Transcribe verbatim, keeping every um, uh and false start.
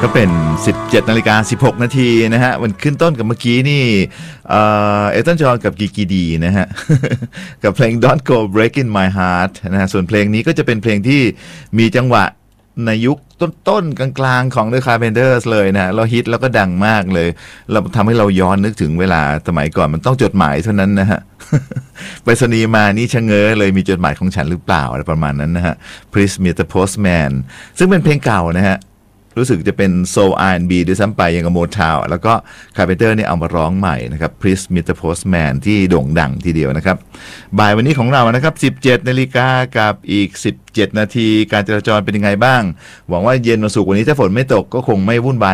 ก็เป็น สิบเจ็ดนาฬิกาสิบหกนาทีนะฮะวันขึ้นต้นกับเมื่อกี้นี่เอ่อเอลตันจอห์นกับกีกีดีนะฮะ กับเพลง Don't Go Breaking My Heart นะฮะส่วนเพลงนี้ก็จะเป็นเพลงที่มีจังหวะในยุคต้นๆกลางๆของ The Carpenters เลยนะแล้วฮิตแล้วก็ดังมากเลยเราทำให้เราย้อนนึกถึงเวลาสมัยก่อนมันต้องจดหมายเท่านั้นนะฮะ ไปรษณีย์มานี่ชะเง้อเลยมีจดหมายของฉันหรือเปล่าอะไรประมาณนั้นนะฮะ Please Meet the Postman ซึ่งเป็นเพลงเก่านะฮะรู้สึกจะเป็น Soul อาร์ แอนด์ บี ด้วยซ้ำไปยังกับโมทาวน์แล้วก็ Carpenter เนี่ยเอามาร้องใหม่นะครับ Please Meet the Postman ที่โด่งดังทีเดียวนะครับบ่ายวันนี้ของเรานะครับ สิบเจ็ดนาฬิกากับอีกสิบเจ็ดนาทีการจราจรเป็นยังไงบ้างหวังว่าเย็นวันศุกร์วันนี้ถ้าฝนไม่ตกก็คงไม่วุ่นวาย